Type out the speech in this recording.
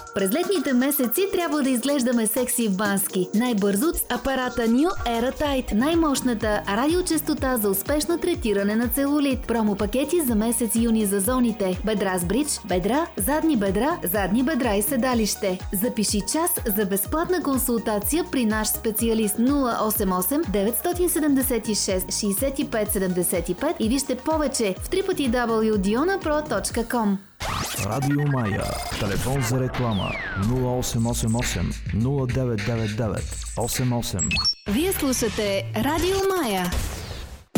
През летните месеци трябва да изглеждаме секси в Бански. Най-бързо с апарата New Era Tight. Най-мощната радиочестота за успешно третиране на целулит. Промо-пакети за месец юни за зоните. Бедра с бридж, бедра, задни бедра и седалище. Запиши час за безплатна консултация при наш специалист 088 976 65 75 и вижте повече в www.dionapro.com. Радио Мая. Телефон за реклама 0888 0999 88. Вие слушате Радио Мая.